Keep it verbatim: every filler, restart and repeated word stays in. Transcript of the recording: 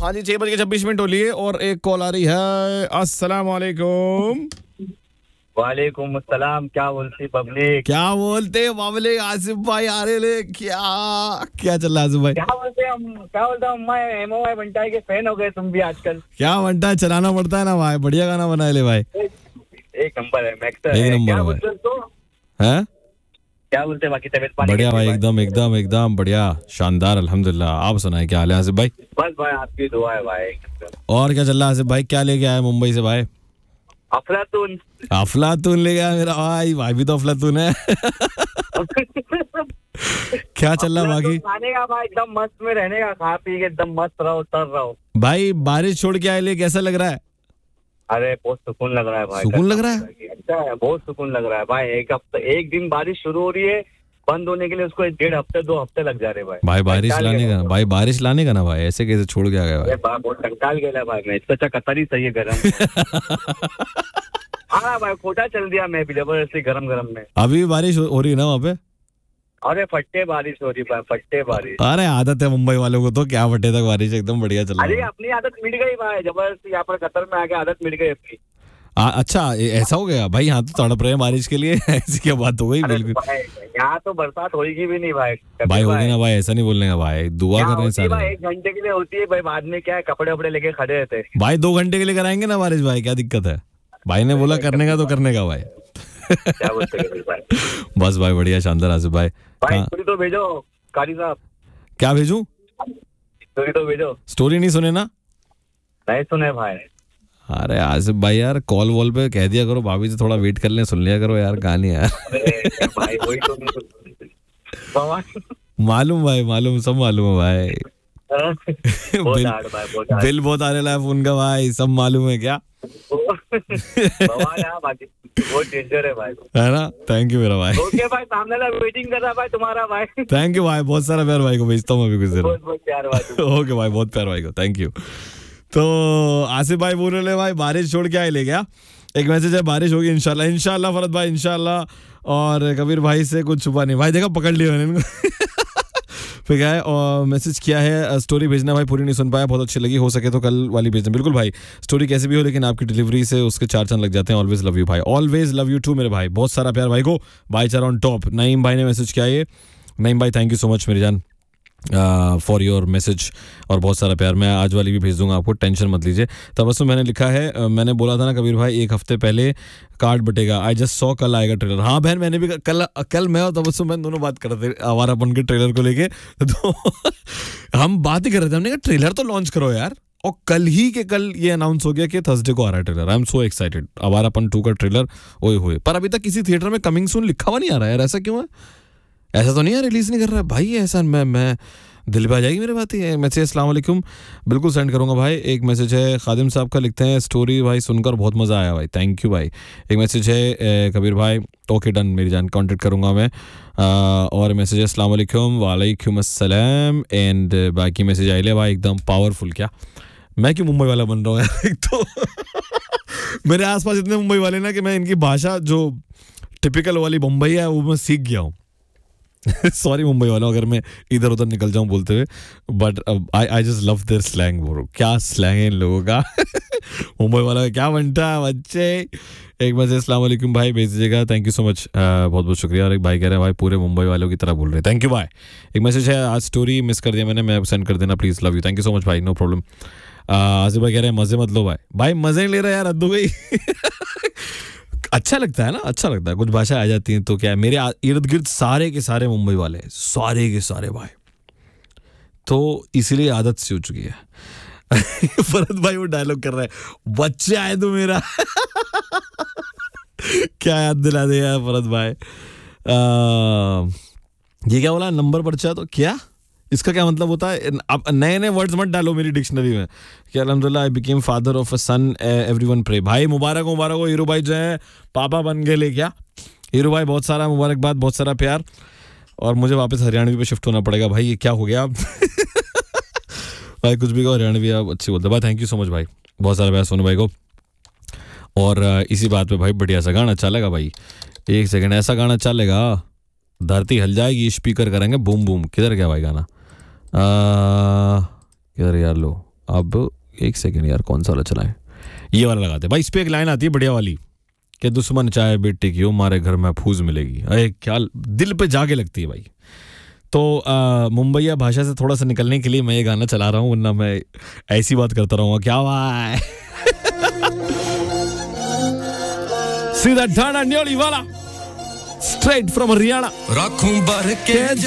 हाँ जी, छह बज के छब्बीस मिनट हो लिए और एक कॉल आ रही है। अस्सलाम वालेकुम। वालेकुम अस्सलाम। क्या बोलती पब्लिक? क्या बोलते बाबले आसिफ भाई आ रहे ले? क्या क्या चल रहा है आसिफ भाई? क्या बोलते हम क्या बोलते हम मैं एमओआई बंटाई के फैन हो गए तुम भी आजकल। क्या बनता है, चलाना पड़ता है ना भाई। बढ़िया गाना बनाए ले भाई। एक, एक नंबर है मैक्सर एक है। नंबर क्या है बोलते तो हैं? क्या बोलते बाकी तबीयत पानी बढ़िया कैसी भाई, है एकदम एकदम एकदम बढ़िया शानदार अल्हम्दुलिल्लाह। आप सुनाए क्या हाल है आसिफ भाई? बस भाई आपकी दुआ है भाई। और क्या चल रहा है आसिफ भाई? क्या लेके आया मुंबई से भाई? अफलातून। अफलातून ले गया मेरा भाई। भाई भी तो अफलातून है। क्या चल रहा बाकी? खाने का भाई एकदम मस्त में रहने का, खा पी के एकदम मस्त रहो तर रहो भाई बारिश छोड़ के आए ले, कैसा लग रहा है? अरे बहुत सुकून लग रहा है भाई। सुकून लग रहा है? अच्छा है, बहुत सुकून लग रहा है भाई। एक हफ्ते एक दिन बारिश शुरू हो रही है, बंद होने के लिए उसको डेढ़ हफ्ते दो हफ्ते लग जा रहे भाई। भाई बारिश लाने का भाई बारिश लाने का ना भाई, ऐसे कैसे छोड़ के आ गया भाई? भाई बहुत कंटाल गया भाई। मैं इससे अच्छा कतर ही सही है गरम। हाँ भाई खोटा चल दिया मैं भी जबरदस्ती गरम गरम में। अभी भी बारिश हो रही है ना वहाँ पे? अरे फट्टे बारिश हो रही है, फट्टे बारिश। अरे आदत है मुंबई वालों को तो, क्या फटे तक बारिश एकदम बढ़िया चल रहा है। अरे अपनी आदत मिट गई भाई जबरदस्ती, यहाँ पर कतर में आके आदत मिट गई अपनी। आ, अच्छा ऐसा हो गया भाई? यहाँ तो तड़प रहे हैं बारिश के लिए। ऐसी क्या बात हो गई? बिल्कुल यहाँ तो बरसात होगी भी नहीं भाई। भाई होगी ना भाई, ऐसा नहीं बोलने का भाई। दुआ कर रहे हैं सारे। एक घंटे के लिए होती है भाई, बाद में क्या है कपड़े वपड़े लेके खड़े रहते हैं भाई। दो घंटे के लिए कराएंगे ना बारिश भाई, क्या दिक्कत है? भाई ने बोला करने का तो करने का भाई। क्या बोलते भाई? बस भाई बढ़िया शानदार आसिफ भाई। भाई स्टोरी तो भेजो कारी साहब। क्या भेजूं? स्टोरी तो भेजो। स्टोरी नहीं सुने ना? नहीं सुने भाई। अरे आसिफ भाई यार कॉल वॉल पे कह दिया करो भाभी से थोड़ा वेट कर ले, सुन लिया करो यार गाने यार। भाई वही तो मालूम भाई, मालूम सब मालूम है भाई। बिल, भाई बिल बहुत आने लगा फोन का भाई, सब मालूम है क्या? बहुत डेंजर है भाई, है ना? थैंक यू मेरा भाई। ओके भाई, सामने वाला वेटिंग कर रहा है भाई तुम्हारा भाई। थैंक यू भाई, बहुत सारा प्यार भाई को भेजता हूँ अभी कुछ देर। बहुत बहुत प्यार भाई। ओके भाई, बहुत प्यार भाई को, थैंक यू। तो आसिफ भाई बोल रहे भाई बारिश छोड़ के आए ले गया। एक मैसेज है बारिश होगी इंशाल्लाह, इंशाल्लाह फरद भाई इंशाल्लाह। और कबीर भाई से कुछ छुपा नहीं भाई, देखा पकड़ लिया मैंने इनको। फिर क्या है और मैसेज किया है स्टोरी भेजना भाई, पूरी नहीं सुन पाया, बहुत अच्छी लगी, हो सके तो कल वाली भेजना। बिल्कुल भाई, स्टोरी कैसे भी हो लेकिन आपकी डिलीवरी से उसके चार चांद लग जाते हैं। ऑलवेज लव यू भाई, ऑलवेज लव यू टू मेरे भाई। बहुत सारा प्यार भाई को, भाईचारा ऑन टॉप। नईम भाई ने मैसेज किया है। नईम भाई थैंक यू सो मच मेरी जान फॉर योर मैसेज, और बहुत सारा प्यार। मैं आज वाली भी भेज दूंगा आपको, टेंशन मत लीजिए। तबस्सुम मैंने लिखा है, uh, मैंने बोला था ना कबीर भाई एक हफ्ते पहले कार्ड बटेगा, आई जस्ट सॉ कल आएगा ट्रेलर। हाँ बहन मैंने भी कल कल मैं और तबस्सुम मैं दोनों बात कर रहे थे आवारापन के ट्रेलर को लेके। तो हम बात ही कर रहे थे, हमने कहा ट्रेलर तो लॉन्च करो यार। और कल ही के कल ये अनाउंस हो गया कि थर्सडे को आ रहा है trailer. I am so excited. Awarapan to का ट्रेलर ओए होए, पर अभी तक किसी थिएटर में कमिंग सून लिखा हुआ नहीं आ रहा है यार, ऐसा क्यों है? ऐसा तो नहीं है रिलीज नहीं कर रहा है भाई? ऐसा मैं मैं दिल पे आ जाएगी मेरे बात ही। मैसेज अस्सलाम वालेकुम, बिल्कुल सेंड करूंगा भाई। एक मैसेज है खादिम साहब का, लिखते हैं स्टोरी भाई सुनकर बहुत मज़ा आया भाई, थैंक यू भाई। एक मैसेज है ए, कबीर भाई, ओके डन मेरी जान, कांटेक्ट करूंगा मैं। आ, और मैसेज है अस्सलाम वालेकुम, वालेकुम अस्सलाम। एंड बाकी मैसेज आए ले भाई एकदम पावरफुल। क्या मैं क्यों मुंबई वाला बन रहा हूँ यार? एक तो मेरे आसपास इतने मुंबई वाले ना कि मैं इनकी भाषा जो टिपिकल वाली मुंबई है वो मैं सीख गया हूँ। सॉरी मुंबई वालों अगर मैं इधर उधर निकल जाऊं बोलते हुए, but I I just love there slang. Bro क्या स्लैंग है इन लोगों का। मुंबई वालों का क्या बनता है बच्चे। एक बार से अस्सलाम वालेकुम भाई भेज दीजिएगा, थैंक यू सो मच, बहुत बहुत शुक्रिया। और एक भाई कह रहे हैं भाई पूरे मुंबई वालों की तरह बोल रहे हैं, थैंक यू भाई। एक मैसेज है आज स्टोरी मिस कर दिया मैंने, मैं सेंड कर देना please, love you, thank you so much भाई, नो प्रॉब्लम। आसिफ भाई कह रहे हैं मजे मत लो भाई, भाई मजे नहीं ले रहे यार, हद हो गई। अच्छा लगता है ना, अच्छा लगता है, कुछ भाषा आ जाती है तो क्या है। मेरे इर्द गिर्द सारे के सारे मुंबई वाले, सारे के सारे भाई, तो इसीलिए आदत सी हो चुकी है। फरद भाई वो डायलॉग कर रहा है, बच्चा है तू मेरा। क्या याद दिला दे यार फरद भाई। आ, ये क्या बोला, नंबर पर्चा तो क्या, इसका क्या मतलब होता है? अब नए नए वर्ड्स मत डालो मेरी डिक्शनरी में कि अल्हम्दुलिल्लाह I became father of a sun everyone pray. भाई मुबारक मुबारक हो, हीरो भाई जो है पापा बन गए ले। क्या हीरो भाई, बहुत सारा मुबारकबाद, बहुत सारा प्यार। और मुझे वापस हरियाणवी पे शिफ्ट होना पड़ेगा भाई, ये क्या हो गया? भाई कुछ भी कहो, हरियाणवी आप अच्छी बोलते भाई, थैंक यू सो मच भाई, बहुत सारा प्यार सोनू भाई को। और इसी बात पे भाई बढ़िया सा गाना चलेगा भाई, एक सेकंड, ऐसा गाना चलेगा धरती हिल जाएगी, स्पीकर करेंगे बूम बूम। किधर गया भाई गाना? किधर यार, लो अब एक सेकेंड यार, कौन सा वाला चलाएं? ये वाला लगाते भाई। इस पे एक लाइन आती है बढ़िया वाली कि दुश्मन चाहे बेटे की हो, मारे घर में फूस मिलेगी। अरे क्या दिल पे जाके लगती है भाई। तो मुंबईया भाषा से थोड़ा सा निकलने के लिए मैं ये गाना चला रहा हूँ, वरना मैं ऐसी बात करता रहूँगा। क्या भाई सीधा ढाना न्योली वाला, स्ट्रेट फ्रॉम हरियाणा। रखूं भर के